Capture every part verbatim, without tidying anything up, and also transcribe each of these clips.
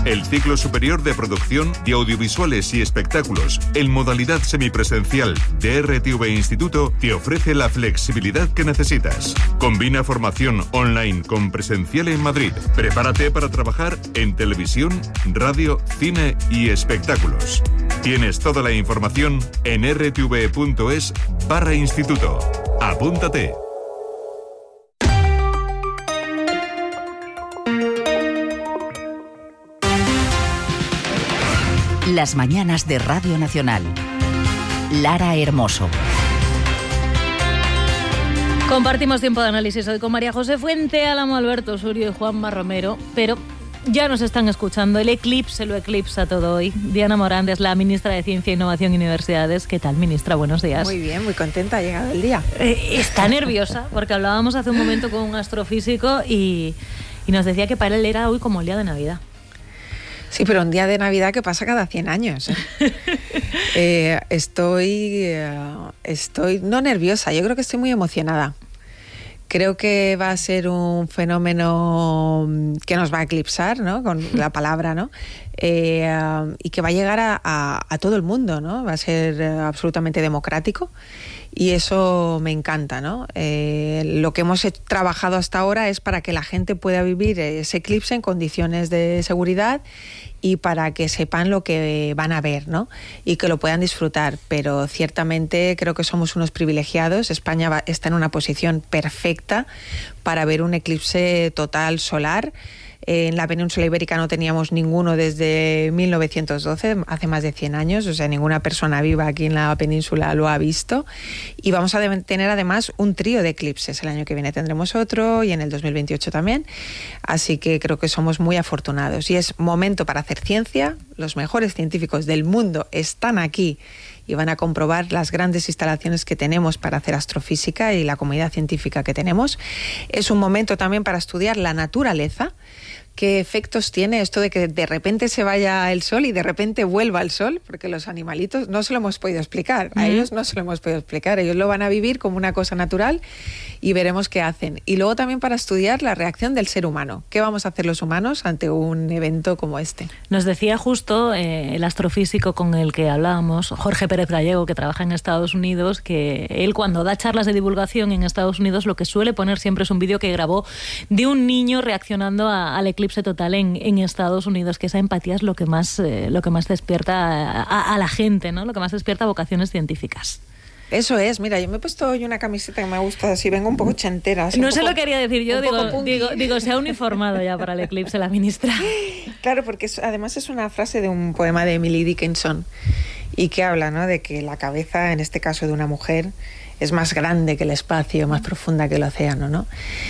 el ciclo superior de producción de audiovisuales y espectáculos en modalidad semipresencial de R T V Instituto te ofrece la flexibilidad que necesitas. Combina formación online con presencial en Madrid. Prepárate para trabajar en televisión, radio, cine y espectáculos. Tienes toda la información en rtv.es barra instituto. Apúntate. Las mañanas de Radio Nacional. Lara Hermoso. Compartimos tiempo de análisis hoy con María José Fuente, Álamo Alberto Surio y Juanma Romero, pero ya nos están escuchando. El eclipse lo eclipsa todo hoy. Diana Morán es la ministra de Ciencia, Innovación y Universidades. ¿Qué tal, ministra? Buenos días. Muy bien, muy contenta, ha llegado el día. Eh, está nerviosa, porque hablábamos hace un momento con un astrofísico y, y nos decía que para él era hoy como el día de Navidad. Sí, pero un día de Navidad que pasa cada cien años. ¿eh? eh, estoy, eh, estoy, no nerviosa, yo creo que estoy muy emocionada. Creo que va a ser un fenómeno que nos va a eclipsar, ¿no? Con la palabra, ¿no? Eh, y que va a llegar a, a, a todo el mundo, ¿no? Va a ser absolutamente democrático y eso me encanta, ¿no? Eh, lo que hemos trabajado hasta ahora es para que la gente pueda vivir ese eclipse en condiciones de seguridad y para que sepan lo que van a ver, ¿no? Y que lo puedan disfrutar. Pero ciertamente creo que somos unos privilegiados. España va, está en una posición perfecta para ver un eclipse total solar. En la península ibérica no teníamos ninguno desde mil novecientos doce, hace más de cien años, o sea, ninguna persona viva aquí en la península lo ha visto. Y vamos a tener además un trío de eclipses. El año que viene tendremos otro y en el dos mil veintiocho también. Así que creo que somos muy afortunados. Y es momento para hacer ciencia. Los mejores científicos del mundo están aquí y van a comprobar las grandes instalaciones que tenemos para hacer astrofísica y la comunidad científica que tenemos. Es un momento también para estudiar la naturaleza. ¿Qué efectos tiene esto de que de repente se vaya el sol y de repente vuelva el sol? Porque los animalitos no se lo hemos podido explicar. A ellos no se lo hemos podido explicar. Ellos lo van a vivir como una cosa natural y veremos qué hacen. Y luego también para estudiar la reacción del ser humano. ¿Qué vamos a hacer los humanos ante un evento como este? Nos decía justo eh, el astrofísico con el que hablábamos, Jorge Pérez Gallego, que trabaja en Estados Unidos, que él cuando da charlas de divulgación en Estados Unidos lo que suele poner siempre es un vídeo que grabó de un niño reaccionando a, al eclipse total en, en Estados Unidos, que esa empatía es lo que más, eh, lo que más despierta a, a la gente, ¿no? Lo que más despierta vocaciones científicas. Eso es, mira, yo me he puesto hoy una camiseta que me gusta, así vengo un poco chentera. No poco, se lo quería decir yo, digo, digo, digo, se ha uniformado ya para el eclipse la ministra. Claro, porque es, además es una frase de un poema de Emily Dickinson y que habla, ¿no?, de que la cabeza, en este caso de una mujer, es más grande que el espacio, más profunda que el océano, ¿no?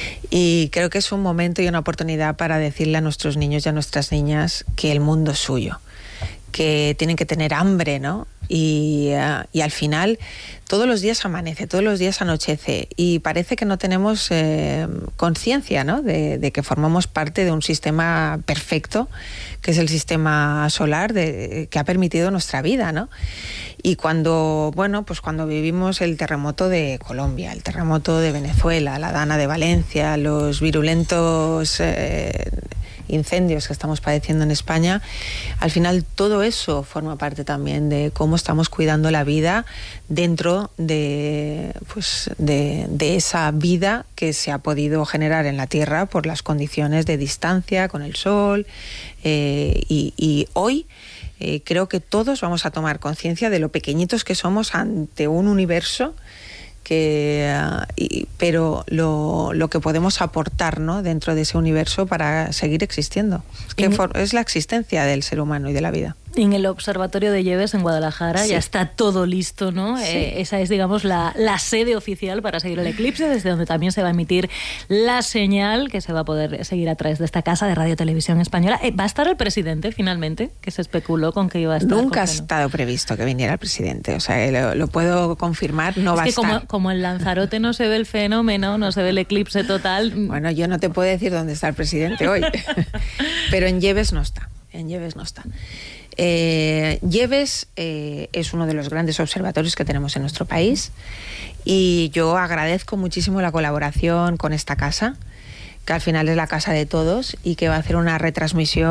Y creo que es un momento y una oportunidad para decirle a nuestros niños y a nuestras niñas que el mundo es suyo, que tienen que tener hambre, ¿no? Y, uh, y al final todos los días amanece, todos los días anochece y parece que no tenemos eh, conciencia, ¿no?, de, de que formamos parte de un sistema perfecto, que es el sistema solar de, que ha permitido nuestra vida, ¿no? Y cuando, bueno, pues cuando vivimos el terremoto de Colombia, el terremoto de Venezuela, la Dana de Valencia, los virulentos eh, incendios que estamos padeciendo en España, al final todo eso forma parte también de cómo estamos cuidando la vida dentro de, pues, de, de esa vida que se ha podido generar en la Tierra por las condiciones de distancia con el Sol. Eh, y, y hoy eh, creo que todos vamos a tomar conciencia de lo pequeñitos que somos ante un universo que, uh, y, pero lo, lo que podemos aportar, ¿no?, dentro de ese universo para seguir existiendo. Que for, es la existencia del ser humano y de la vida. En el Observatorio de Lleves, en Guadalajara, sí, ya está todo listo, ¿no? Sí. Eh, esa es, digamos, la, la sede oficial para seguir el eclipse, desde donde también se va a emitir la señal que se va a poder seguir a través de esta casa de Radio Televisión Española. Eh, ¿Va a estar el presidente, finalmente? Que se especuló con que iba a estar. Nunca ha estado previsto que viniera el presidente. O sea, lo, lo puedo confirmar, no es va que a estar. Como, como en Lanzarote no se ve el fenómeno, no se ve el eclipse total. Bueno, yo no te puedo decir dónde está el presidente hoy, pero en Lleves no está. En Lleves no está. Eh, Lleves eh, es uno de los grandes observatorios que tenemos en nuestro país y yo agradezco muchísimo la colaboración con esta casa, que al final es la casa de todos y que va a hacer una retransmisión